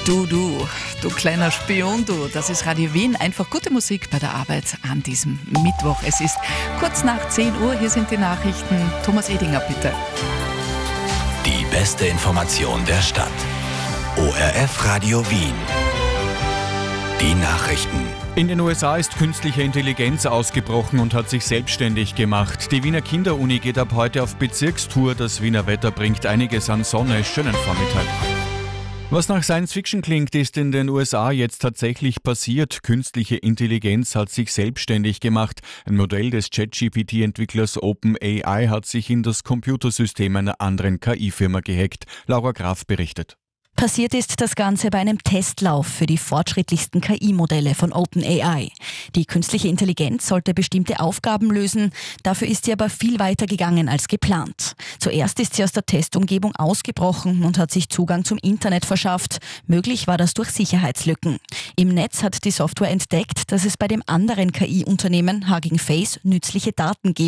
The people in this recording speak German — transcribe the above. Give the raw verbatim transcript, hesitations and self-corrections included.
Du, du, du kleiner Spion, du, das ist Radio Wien. Einfach gute Musik bei der Arbeit an diesem Mittwoch. Es ist kurz nach zehn Uhr, hier sind die Nachrichten. Thomas Edinger, bitte. Die beste Information der Stadt. O R F Radio Wien. Die Nachrichten. In den U S A ist künstliche Intelligenz ausgebrochen und hat sich selbstständig gemacht. Die Wiener Kinderuni geht ab heute auf Bezirkstour. Das Wiener Wetter bringt einiges an Sonne. Schönen Vormittag. Was nach Science Fiction klingt, ist in den U S A jetzt tatsächlich passiert. Künstliche Intelligenz hat sich selbstständig gemacht. Ein Modell des Chat-G P T-Entwicklers OpenAI hat sich in das Computersystem einer anderen K I-Firma gehackt. Laura Graf berichtet. Passiert ist das Ganze bei einem Testlauf für die fortschrittlichsten K I-Modelle von OpenAI. Die künstliche Intelligenz sollte bestimmte Aufgaben lösen, dafür ist sie aber viel weiter gegangen als geplant. Zuerst ist sie aus der Testumgebung ausgebrochen und hat sich Zugang zum Internet verschafft. Möglich war das durch Sicherheitslücken. Im Netz hat die Software entdeckt, dass es bei dem anderen K I-Unternehmen Hugging Face nützliche Daten gibt.